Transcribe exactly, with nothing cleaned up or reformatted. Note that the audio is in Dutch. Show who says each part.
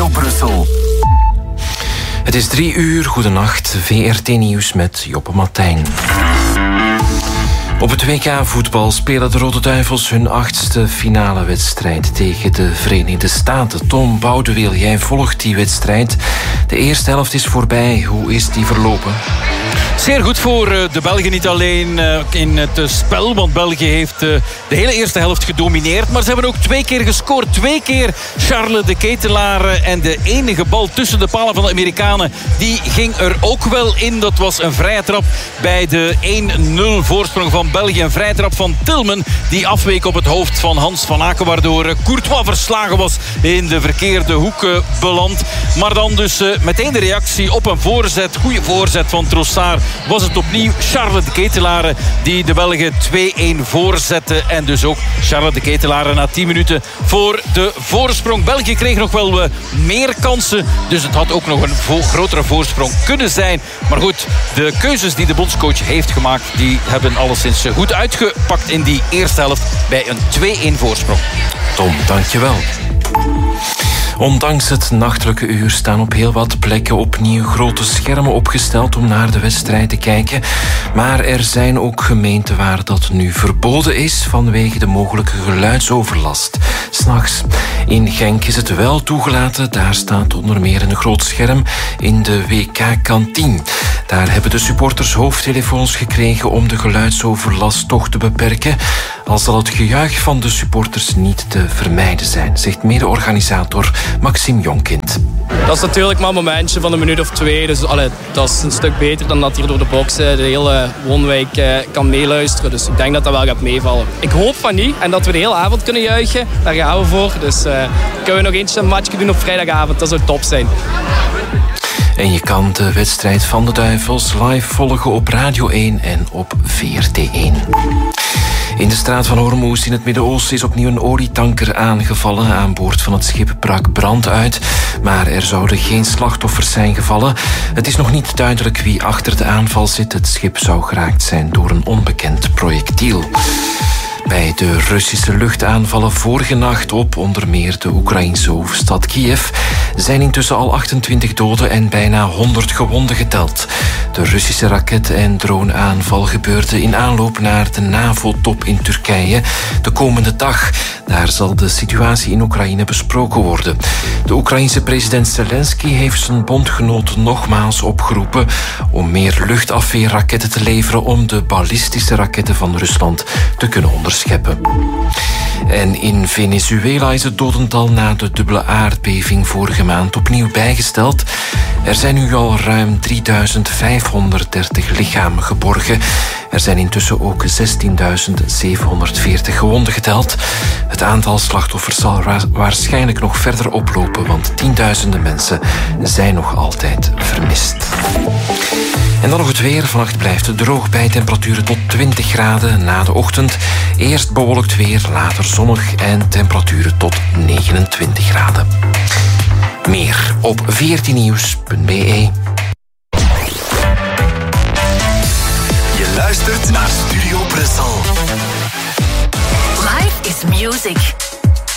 Speaker 1: Radio Brussel.
Speaker 2: Het is drie uur, goedenacht, V R T Nieuws met Joppe Martijn. Op het W K voetbal spelen de Rode Duivels hun achtste finale wedstrijd tegen de Verenigde Staten. Tom Boudeweel, jij volgt die wedstrijd. De eerste helft is voorbij. Hoe is die verlopen?
Speaker 3: Zeer goed voor de Belgen, niet alleen in het spel, want België heeft de hele eerste helft gedomineerd, maar ze hebben ook twee keer gescoord. Twee keer Charles de Ketelaar en de enige bal tussen de palen van de Amerikanen, die ging er ook wel in. Dat was een vrije trap bij de één nul voorsprong van België. Een vrije trap van Tillman, die afweek op het hoofd van Hans van Aken, waardoor Courtois verslagen was, in de verkeerde hoek beland. Maar dan dus meteen de reactie op een voorzet, goede voorzet van Trossard. Was het opnieuw Charles de Ketelaar die de Belgen twee-één voorzette. En dus ook Charles de Ketelaar na tien minuten voor de voorsprong. België kreeg nog wel meer kansen, dus het had ook nog een vo- grotere voorsprong kunnen zijn. Maar goed, de keuzes die de bondscoach heeft gemaakt, die hebben alleszins goed uitgepakt in die eerste helft bij een twee-één voorsprong.
Speaker 2: Tom, dankjewel. Ondanks het nachtelijke uur staan op heel wat plekken opnieuw grote schermen opgesteld om naar de wedstrijd te kijken. Maar er zijn ook gemeenten waar dat nu verboden is vanwege de mogelijke geluidsoverlast. 's Nachts. In Genk is het wel toegelaten. Daar staat onder meer een groot scherm in de W K-kantine. Daar hebben de supporters hoofdtelefoons gekregen om de geluidsoverlast toch te beperken. Al zal het gejuich van de supporters niet te vermijden zijn, zegt mede-organisator Maxime Jonkind.
Speaker 4: Dat is natuurlijk maar een momentje van een minuut of twee. Dus allee, dat is een stuk beter dan dat hier door de boxen de hele woonwijk eh, kan meeluisteren. Dus ik denk dat dat wel gaat meevallen. Ik hoop van niet en dat we de hele avond kunnen juichen. Daar gaan we voor. Dus uh, kunnen we nog eentje een matchje doen op vrijdagavond. Dat zou top zijn.
Speaker 2: En je kan de wedstrijd van de Duivels live volgen op Radio één en op V R T één. In de straat van Hormuz in het Midden-Oosten is opnieuw een olietanker aangevallen. Aan boord van het schip brak brand uit, maar er zouden geen slachtoffers zijn gevallen. Het is nog niet duidelijk wie achter de aanval zit. Het schip zou geraakt zijn door een onbekend projectiel. Bij de Russische luchtaanvallen vorige nacht op onder meer de Oekraïnse hoofdstad Kiev zijn intussen al achtentwintig doden en bijna honderd gewonden geteld. De Russische raket- en droneaanval gebeurde in aanloop naar de NAVO-top in Turkije de komende dag. Daar zal de situatie in Oekraïne besproken worden. De Oekraïense president Zelensky heeft zijn bondgenoten nogmaals opgeroepen om meer luchtafweerraketten te leveren om de ballistische raketten van Rusland te kunnen onderscheppen. En in Venezuela is het dodental na de dubbele aardbeving vorige maand opnieuw bijgesteld. Er zijn nu al ruim drieduizend vijfhonderddertig lichamen geborgen. Er zijn intussen ook zestienduizend zevenhonderdveertig gewonden geteld. Het aantal slachtoffers zal wa- waarschijnlijk nog verder oplopen, want tienduizenden mensen zijn nog altijd vermist. En dan nog het weer. Vannacht blijft het droog bij temperaturen tot twintig graden na de ochtend. Eerst bewolkt weer, later zonnig en temperaturen tot negenentwintig graden. Meer op v r t nieuws punt b e.
Speaker 1: Je luistert naar Studio Brussel.
Speaker 5: Life is music.